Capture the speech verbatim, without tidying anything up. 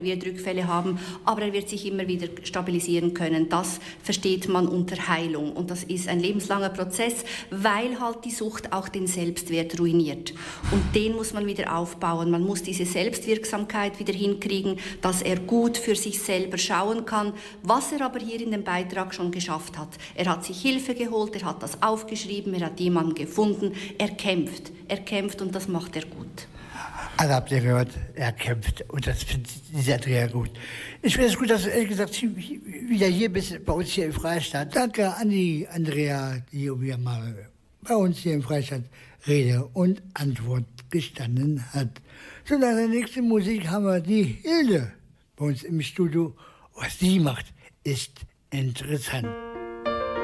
wird Rückfälle haben, aber er wird sich immer wieder stabilisieren können. Das versteht man unter Heilung. Und das ist ein lebenslanger Prozess, weil halt die Sucht auch den Selbstwert ruiniert. Und den muss man wieder aufbauen. Man muss diese Selbstwirksamkeit wieder hinkriegen, dass er gut für sich selber schauen kann, was er aber hier in dem Beitrag schon geschafft hat. Er hat sich Hilfe geholt, er hat das aufgeschrieben, er hat jemanden gefunden. Er kämpft, er kämpft und das macht er gut. Also habt ihr gehört, er kämpft und das finde ich sehr, sehr gut. Ich finde es gut, dass du ehrlich gesagt wieder hier bist, bei uns hier im Freistaat. Danke an die Andrea, die wieder mal bei uns hier im Freistaat Rede und Antwort gestanden hat. So, nach der nächsten Musik haben wir die Hilde bei uns im Studio. Was sie macht, ist interessant.